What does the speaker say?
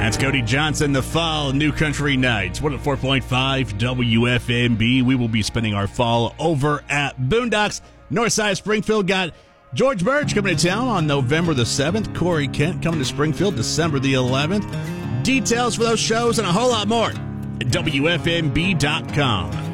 That's Cody Johnson, the Fall New Country Nights. 104.5 WFMB. We will be spending our fall over at Boondocks. Northside Springfield got George Birch coming to town on November the 7th. Corey Kent coming to Springfield December the 11th. Details for those shows and a whole lot more at WFMB.com.